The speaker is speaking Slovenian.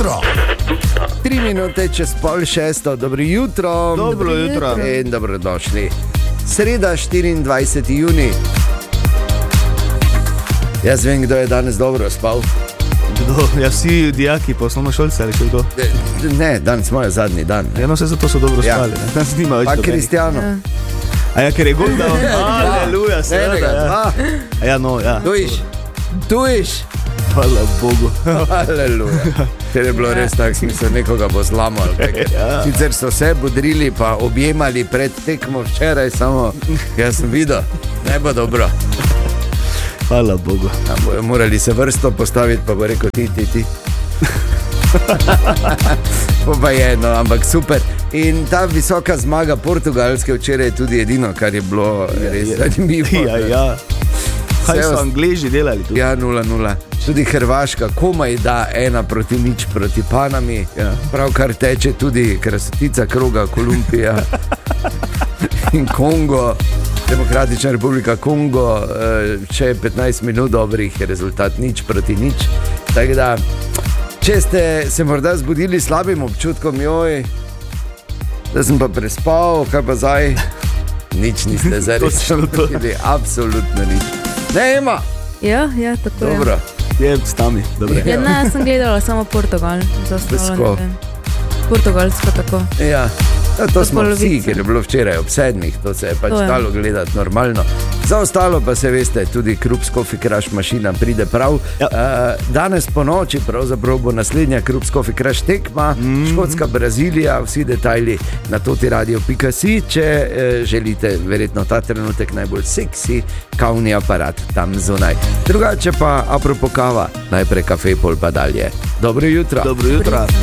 jutro. 3 minute čez 5:30, dobro jutro. Dobro jutro. In dobrodošli. Sreda, 24. juni. Jaz vem, kdo je danes dobro spal. Kdo? Ja, vsi dijaki, pa osnovnošolci ali še kdo? Ne, danes moj zadnji dan. Ja, no, vse zato so dobro spali. Danes nima več Pa nobenih. Kristjano. A ja, ker je gol dal. Aleluja, seveda. Ja. A ja, no, ja. Tujiš. Hvala Bogu. Aleluja. Ker je bilo res tak smisel, nekoga bo zlamal. Sicer so se budrili pa objemali pred tekmo včeraj, samo jaz sem videl, ne bo dobro. Hvala Bogu. Bojo morali se vrsto postaviti, pa bo rekel ti. Pa je, no, ampak super. In ta visoka zmaga Portugalske včeraj je tudi edino, kar je bilo res zanimivo. Ja. Kaj so Angleži delali tudi? Ja, 0-0. Tudi Hrvaška komaj da 1-0 proti Panami. Ja. Pravkar teče tudi krasotica kroga Kolumbija in Kongo. Demokratična republika Kongo, še 15 minut dobrih, je rezultat 0-0. Tako da, če ste se morda zbudili s slabim občutkom, da sem pa prespal, kaj pa zdaj? Nič niste zares zbudili, absolutno nič. Ne, Ema? Ja, tako dobro. Je s tami, dobro. Ja, ne, sem gledala samo Portugal. Pesko. Portugalsko tako. Ja. Ja, to smo polovice. vsi, ker je bilo včeraj ob 7, to se je pač dalo gledati normalno. Za ostalo pa se veste, tudi Krups Coffee Crush mašina pride prav. Ja. Danes po noči pravzaprav bo naslednja Krups Coffee Crush tekma, Škotska, Brazilija, vsi detajli na totiradio.si, če želite verjetno ta trenutek najbolj seksi kavni aparat tam zunaj. Drugače pa, apropo kava, najprej kafe, pol pa dalje. Dobro jutro. Dobro jutro.